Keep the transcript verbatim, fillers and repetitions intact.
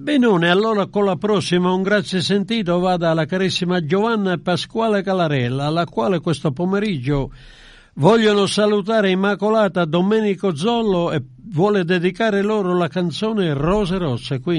Benone, allora con la prossima un grazie sentito vada alla carissima Giovanna e Pasquale Calarella, alla quale questo pomeriggio vogliono salutare Immacolata, Domenico Zollo e vuole dedicare loro la canzone Rose Rosse. Quindi